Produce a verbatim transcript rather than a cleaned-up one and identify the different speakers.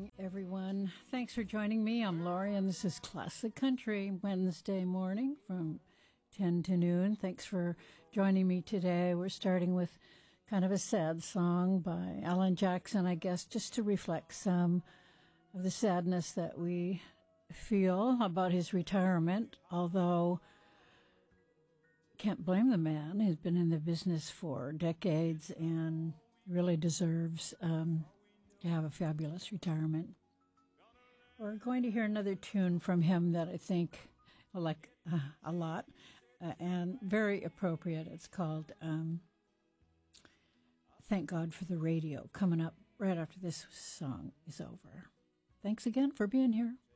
Speaker 1: Everyone, thanks for joining me. I'm Lori, and this is Classic Country Wednesday morning from ten to noon. Thanks for joining me today. We're starting with kind of a sad song by Alan Jackson, I guess, just to reflect some of the sadness that we feel about his retirement, although can't blame the man. He's been in the business for decades and really deserves um, to have a fabulous retirement. We're going to hear another tune from him that I think I like uh, a lot uh, and very appropriate. It's called um, Thank God for the Radio, coming up right after this song is over. Thanks again for being here.